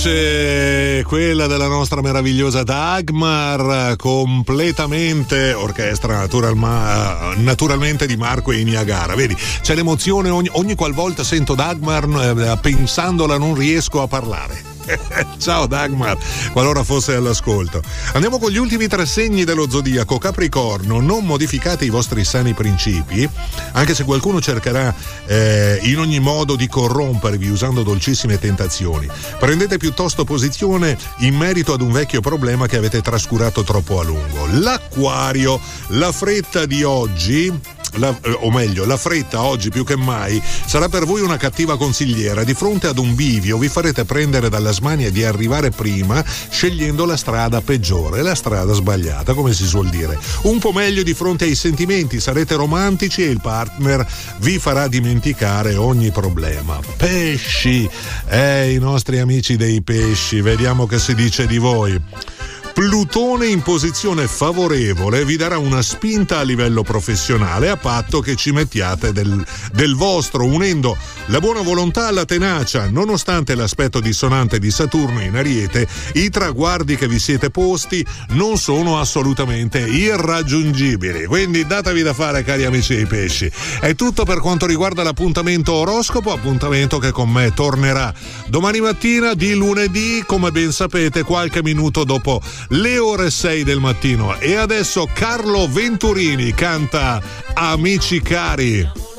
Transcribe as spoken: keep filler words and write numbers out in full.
voce, quella della nostra meravigliosa Dagmar, completamente orchestra natural, ma, naturalmente di Marco e Niagara. Vedi, c'è l'emozione ogni, ogni qualvolta sento Dagmar, eh, pensandola non riesco a parlare. Ciao Dagmar, qualora fosse all'ascolto. Andiamo con gli ultimi tre segni dello zodiaco. Capricorno, non modificate i vostri sani principi, anche se qualcuno cercherà eh, in ogni modo di corrompervi usando dolcissime tentazioni. Prendete piuttosto posizione in merito ad un vecchio problema che avete trascurato troppo a lungo. L'Acquario, la fretta di oggi La, o meglio, la fretta oggi più che mai sarà per voi una cattiva consigliera. Di fronte ad un bivio vi farete prendere dalla smania di arrivare prima, scegliendo la strada peggiore, la strada sbagliata, come si suol dire. Un po' meglio di fronte ai sentimenti, sarete romantici e il partner vi farà dimenticare ogni problema. Pesci, eh, i nostri amici dei pesci, vediamo che si dice di voi. Plutone in posizione favorevole vi darà una spinta a livello professionale a patto che ci mettiate del, del vostro, unendo la buona volontà alla tenacia. Nonostante l'aspetto dissonante di Saturno in Ariete, i traguardi che vi siete posti non sono assolutamente irraggiungibili, quindi datevi da fare, cari amici dei pesci. È tutto per quanto riguarda l'appuntamento oroscopo, appuntamento che con me tornerà domani mattina di lunedì, come ben sapete, qualche minuto dopo le ore sei del mattino. E adesso Carlo Venturini canta Amici cari.